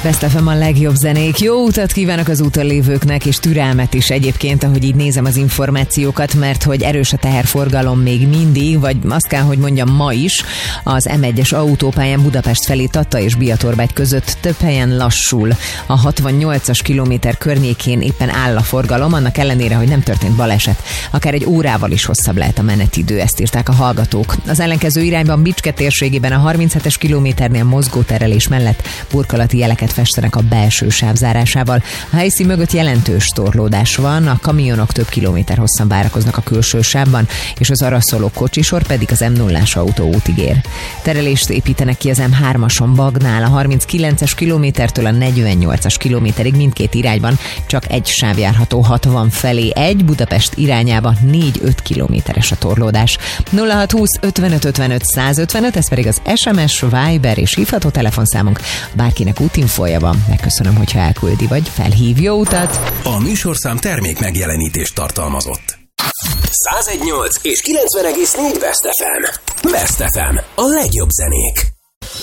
Best FM a legjobb zenék. Jó utat kívánok az úton lévőknek, és türelmet is egyébként, ahogy így nézem az információkat, mert hogy erős a teherforgalom még mindig, vagy azt kell, hogy mondjam, ma is. Az M1-es autópályán Budapest felé Tatta és Biatorbágy között több helyen lassul. A 68-as kilométer környékén éppen áll a forgalom, annak ellenére, hogy nem történt baleset. Akár egy órával is hosszabb lehet a menetidő, ezt írták a hallgatók. Az ellenkező irányban Bicske térségében a 37-es kilométernél mozgóterelés mellett burkolati jeleket festenek a belső sáv zárásával. A helyszín mögött jelentős torlódás van, a kamionok több kilométer hosszan várakoznak a külső sávban, és az arra szóló kocsisor pedig az M0-ás autóútig ér. Terelést építenek ki az M3-ason Bagnál, a 39-es kilométertől a 48-as kilométerig mindkét irányban csak egy sáv járható 60 felé, egy Budapest irányába 4-5 kilométeres a torlódás. 0620 55 55 155, ez pedig az SMS, Viber és hívható telefonszámunk. Bárkinek útinfolja van, megköszönöm, hogyha elküldi vagy felhív. Jó utat! A műsorszám termék megjelenítést tartalmazott. 101.8 és 90.4 Best FM. Best FM. A legjobb zenék.